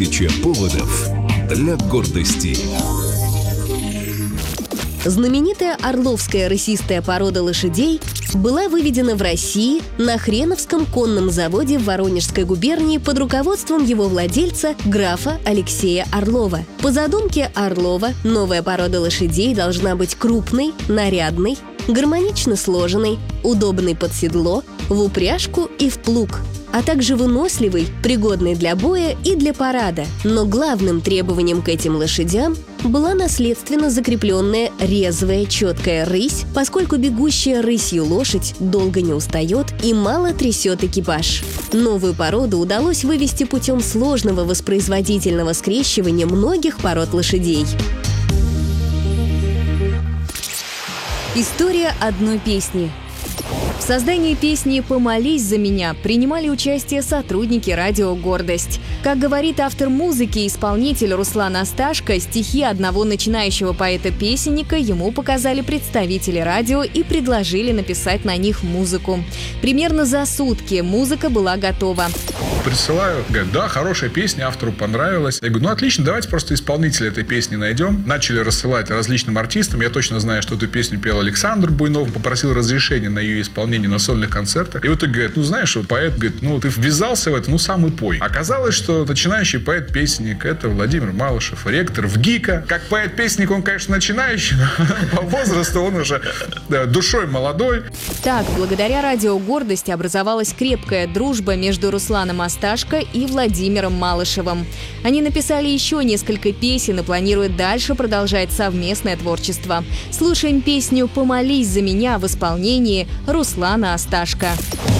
Тысяча поводов для гордости. Знаменитая орловская рысистая порода лошадей была выведена в России на Хреновском конном заводе в Воронежской губернии под руководством его владельца графа Алексея Орлова. По задумке Орлова, новая порода лошадей должна быть крупной, нарядной, гармонично сложенной, удобной под седло, в упряжку и в плуг, а также выносливой, пригодной для боя и для парада. Но главным требованием к этим лошадям была наследственно закрепленная резвая, четкая рысь, поскольку бегущая рысью лошадь долго не устает и мало трясет экипаж. Новую породу удалось вывести путем сложного воспроизводительного скрещивания многих пород лошадей. История одной песни. В создании песни «Помолись за меня» принимали участие сотрудники радио «Гордость». Как говорит автор музыки и исполнитель Руслан Асташко, стихи одного начинающего поэта-песенника ему показали представители радио и предложили написать на них музыку. Примерно за сутки музыка была готова. Присылаю, говорят, да, хорошая песня, автору понравилась. Я говорю, ну отлично, давайте просто исполнителя этой песни найдем. Начали рассылать различным артистам. Я точно знаю, что эту песню пел Александр Буйнов, попросил разрешения на ее исполнение на сольных концертах. И вот он говорит, ну знаешь, вот поэт говорит, ну ты ввязался в это, ну сам и пой. Оказалось, что начинающий поэт-песенник — это Владимир Малышев, ректор ВГИКа. Как поэт-песенник он, конечно, начинающий, но по возрасту он уже душой молодой. Так, благодаря радио «Гордость» образовалась крепкая дружба между Русланом Асташко и Владимиром Малышевым. Они написали еще несколько песен и планируют дальше продолжать совместное творчество. Слушаем песню «Помолись за меня» в исполнении Руслана Асташко.